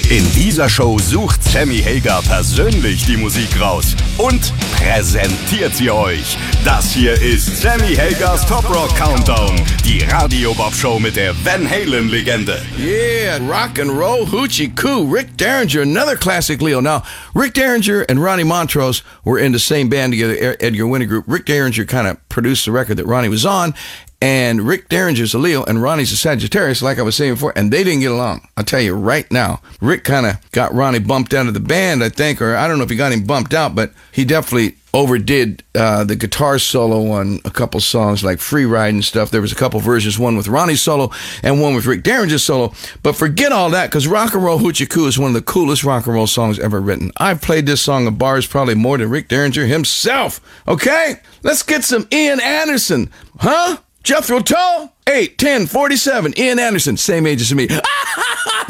In dieser Show sucht Sammy Hagar persönlich die Musik raus und präsentiert sie euch. Das hier ist Sammy Hagars Top Rock Countdown, die Radio Bob Show mit der Van Halen Legende. Yeah, rock and roll hoochie coo. Rick Derringer, another classic Leo. Now, Rick Derringer and Ronnie Montrose were in the same band together, Edgar Winter Group. Rick Derringer kind of produced the record that Ronnie was on. And Rick Derringer's a Leo and Ronnie's a Sagittarius, like I was saying before, and they didn't get along. I'll tell you right now. Rick kind of got Ronnie bumped out of the band, I think, or I don't know if he got him bumped out, but he definitely overdid the guitar solo on a couple songs like Free Ride and stuff. There was a couple versions, one with Ronnie's solo and one with Rick Derringer's solo. But forget all that, because Rock and Roll Hoochie Coo is one of the coolest rock and roll songs ever written. I've played this song at bars probably more than Rick Derringer himself. Okay? Let's get some Ian Anderson. Huh? Jethro Tull, 8, 10, 47. Ian Anderson, same age as me.